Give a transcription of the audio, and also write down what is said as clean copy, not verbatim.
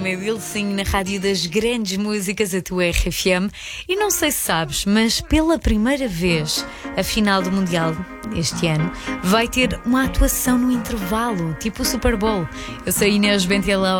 Wilson na rádio das grandes músicas, a tua RFM. E não sei se sabes, mas pela primeira vez a final do Mundial este ano vai ter uma atuação no intervalo, tipo o Super Bowl. Eu sou Inês Bentelão.